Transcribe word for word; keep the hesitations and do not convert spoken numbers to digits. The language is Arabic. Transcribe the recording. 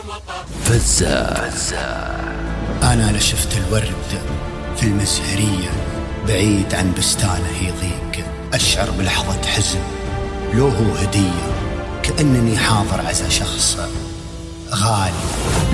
فزاز. أنا لشفت الورد في المزهرية بعيد عن بستانه يضيق، أشعر بلحظة حزن لو هو هدية، كأنني حاضر عزا شخص غالي.